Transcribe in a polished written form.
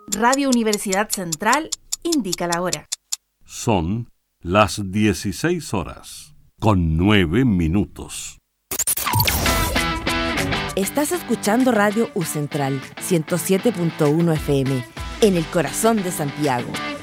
Radio Universidad Central indica la hora. Son las 16:09. Estás escuchando Radio U Central 107.1 FM en el corazón de Santiago.